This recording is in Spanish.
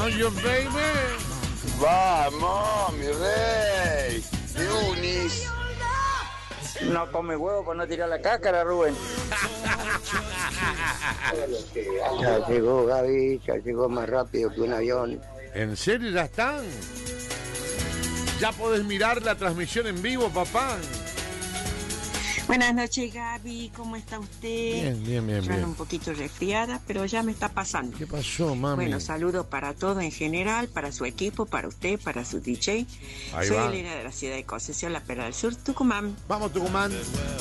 Oye, baby. Vamos, mi rey. Te unís. No come huevo para no tirar la cáscara, Rubén. Ya llegó Gaby, ya llegó más rápido que un avión. ¿En serio ya están? Ya podés mirar la transmisión en vivo, papá. Buenas noches, Gaby, ¿cómo está usted? Bien. Yo ando un poquito resfriada, pero ya me está pasando. ¿Qué pasó, mami? Bueno, saludos para todos en general, para su equipo, para usted, para su DJ. Ahí Soy va. Elena de la ciudad de Concepción, La Perla del Sur, Tucumán. Vamos, Tucumán.